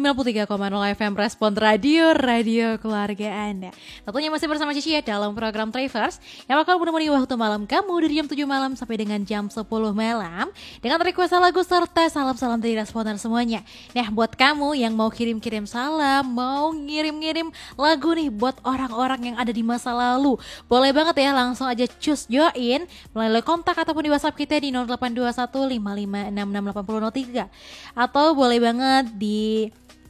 93,0 FM Respon Radio, radio keluarga Anda. Tentunya masih bersama Cici ya dalam program Travers yang bakal menemani waktu malam kamu dari jam 7 malam sampai dengan jam 10 malam dengan request lagu serta salam-salam dari responden semuanya. Nah, buat kamu yang mau kirim-kirim salam, mau ngirim-ngirim lagu nih buat orang-orang yang ada di masa lalu, boleh banget ya langsung aja cus join melalui kontak ataupun di WhatsApp kita di 0821 55668003 atau boleh banget di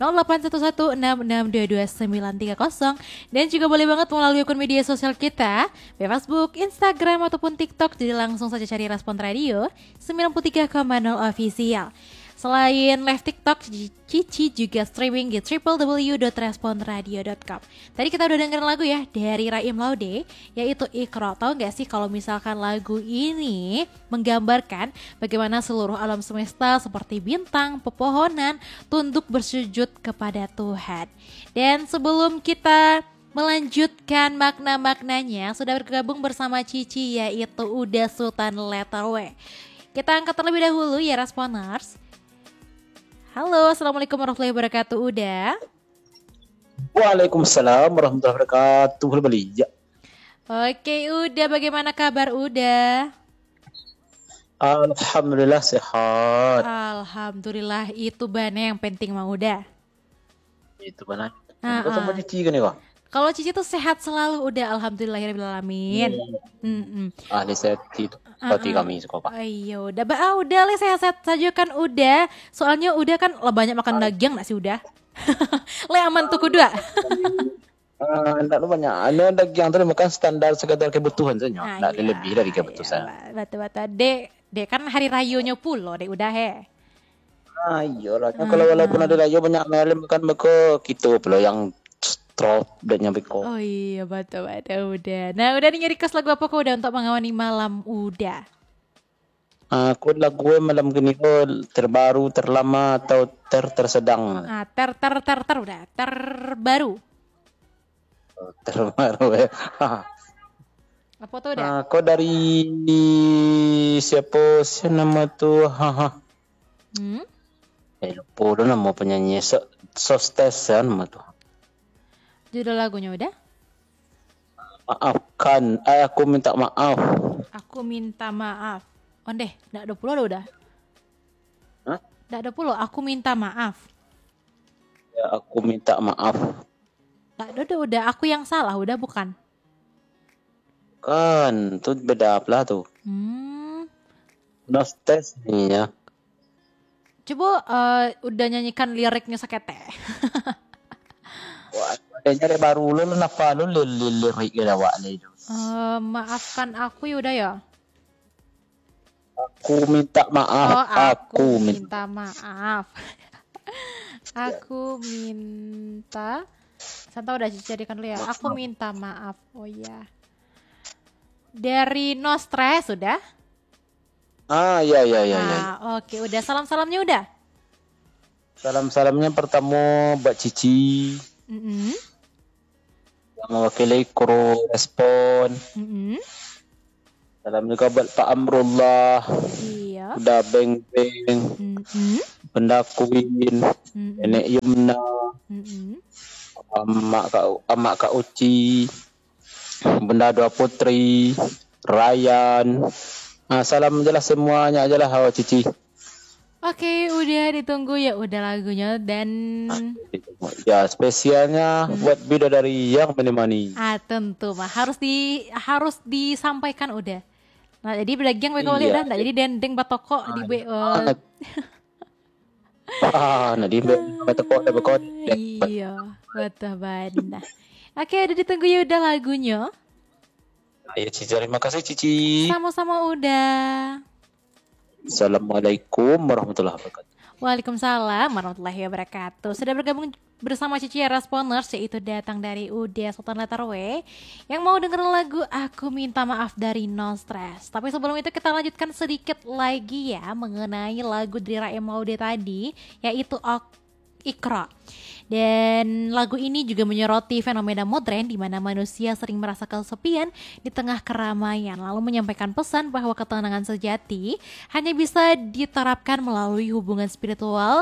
081166222930 dan juga boleh banget melalui akun media sosial kita Facebook, Instagram ataupun TikTok. Jadi langsung saja cari Respon Radio 93,0 official. Selain live TikTok, Cici juga streaming di www.responradio.com. Tadi kita udah dengerin lagu ya dari Raim Laude, yaitu Iqra. Tahu gak sih kalau misalkan lagu ini menggambarkan bagaimana seluruh alam semesta seperti bintang, pepohonan, tunduk bersujud kepada Tuhan. Dan sebelum kita melanjutkan makna-maknanya, sudah bergabung bersama Cici yaitu Uda Sultan Letter W. Kita angkat terlebih dahulu ya Responers. Halo, assalamualaikum warahmatullahi wabarakatuh, Uda. Waalaikumsalam warahmatullahi wabarakatuh. Beli. Oke, Uda, bagaimana kabar Uda? Alhamdulillah sehat. Alhamdulillah, itu bane yang penting mah Uda. Itu mana? Kau sama Cici kan ya? Kalau Cici tuh sehat selalu Uda, alhamdulillahirobbilalamin. Ahli sehat itu. Seperti kami suka Pak. Ayo, udah le sehat-sehat saja kan Uda. Soalnya Uda kan banyak makan daging nggak sih Uda? Le aman tuh kuda. Enggak lu banyak. Ada daging tuh makan standar sekadar kebutuhan saja. Enggak ada lebih dari kebutuhan. Batu-batu. Dek kan hari rayunya pulo dek udah he. Ayo lah. Kalau walaupun ada rayu banyak malam makan beko gitu pulo yang dan nyampe kok. Oh iya betul udah. Nah udah nih nyari kes lagu apa kok udah untuk mengawani malam udah. Aku lagu malam gini terbaru, terlama atau tersedang. Udah terbaru. Terbaru ya. Apa tuh udah? Kau dari siapa nama tuh? Lupa udah nama penyanyi Sostesan nama tuh. Judul lagunya udah? Maafkan, aku minta maaf. Aku minta maaf. Oh deh, nggak ada pulau udah. Hah? Nggak ada pulau, aku minta maaf. Ya, aku minta maaf. Nggak ada udah, aku yang salah udah bukan? Kan, tuh beda apa tuh? Nostes nih ya. Coba udah nyanyikan liriknya sakete. Wah, nyari baru lu napa lu lirik ya wak itu. Maafkan aku udah ya. Aku minta maaf. Aku minta maaf. Aku minta. Santa udah jadikan dulu ya. Aku minta maaf. Oh ya. Dari No Stress sudah? Ya. Oke, udah salam-salamnya udah. Salam-salamnya pertama buat Cici. Yang mewakili kru Respon. Salam juga buat Pak Amrullah. Iya. Udah Beng-Beng. Benda Queen. Nenek Yumna. Amak Kak Uci. Benda Dua Putri. Ryan. Salam jelas semuanya aja lah Cici. Oke, udah ditunggu ya udah lagunya dan ya spesialnya buat bidadari yang menemani. Tentu mah harus disampaikan udah. Nah, jadi berdagang beko balik dah, jadi dendeng batoko di BO. Di batoko ada beko. Iya, betul banget. Oke, udah ditunggu ya udah lagunya. Ya Cici, terima kasih Cici. Sama-sama udah. Assalamualaikum warahmatullahi wabarakatuh. Waalaikumsalam warahmatullahi wabarakatuh. Sudah bergabung bersama Cici Responers, yaitu datang dari Uda Sultan Letter W yang mau dengerin lagu Aku Minta Maaf dari No Stress. Tapi sebelum itu kita lanjutkan sedikit lagi ya mengenai lagu dari Raim Laude tadi, yaitu Iqra. Dan lagu ini juga menyoroti fenomena modern di mana manusia sering merasa kesepian di tengah keramaian, lalu menyampaikan pesan bahwa ketenangan sejati hanya bisa diterapkan melalui hubungan spiritual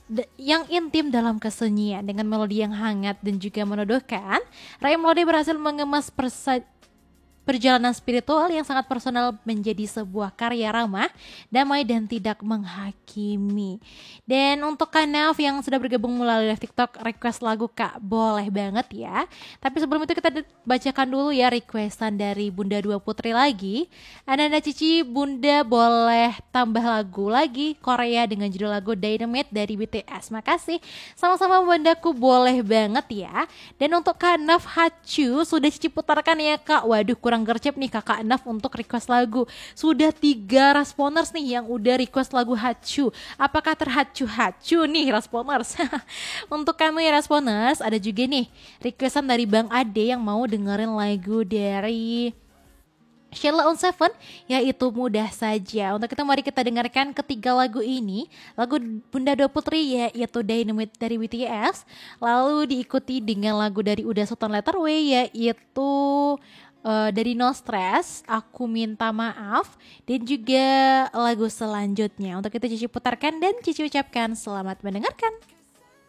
yang intim dalam kesunyian dengan melodi yang hangat dan juga menodohkan. Ray Melody berhasil mengemas perjalanan spiritual yang sangat personal menjadi sebuah karya ramah, damai dan tidak menghakimi. Dan untuk Kanaf yang sudah bergabung melalui live TikTok, request lagu Kak boleh banget ya. Tapi sebelum itu kita bacakan dulu ya requestan dari Bunda Dua Putri lagi. Ananda Cici, Bunda boleh tambah lagu lagi Korea dengan judul lagu Dynamite dari BTS. Makasih. Sama-sama Bundaku, boleh banget ya. Dan untuk Kanaf Hachu sudah Cici putarkan ya Kak. Waduh, kurang gercep nih Kakak Naf untuk request lagu. Sudah 3 responers nih yang udah request lagu Hachu. Apakah terhacu-hacu nih responers? Untuk kamu ya responers, ada juga nih requestan dari Bang Ade yang mau dengerin lagu dari Sheila on Seven, yaitu Mudah Saja. Untuk itu mari kita dengarkan ketiga lagu ini. Lagu Bunda Dua Putri yaitu Dynamite dari BTS, lalu diikuti dengan lagu dari Uda Sultan Letter W yaitu dari No Stress, Aku Minta Maaf, dan juga lagu selanjutnya. Untuk itu Cici putarkan dan Cici ucapkan selamat mendengarkan.